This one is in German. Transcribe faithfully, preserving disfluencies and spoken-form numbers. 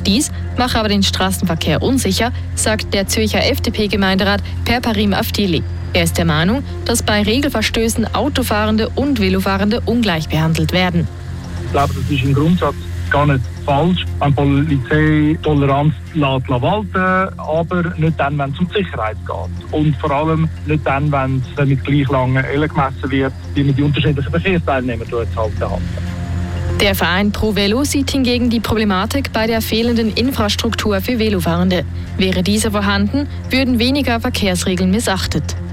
Dies mache aber den Straßenverkehr unsicher, sagt der Zürcher F D P-Gemeinderat Perparim Avdili. Er ist der Meinung, dass bei Regelverstößen Autofahrende und Velofahrende ungleich behandelt werden. Ich glaube, das ist im Grundsatz gar nicht falsch, wenn die Polizei Toleranz lässt walten, aber nicht dann, wenn es um die Sicherheit geht. Und vor allem nicht dann, wenn es mit gleich langen Ellen gemessen wird, wie man die unterschiedlichen Verkehrsteilnehmer dort halt behandelt. Der Verein Pro Velo sieht hingegen die Problematik bei der fehlenden Infrastruktur für Velofahrende. Wäre diese vorhanden, würden weniger Verkehrsregeln missachtet.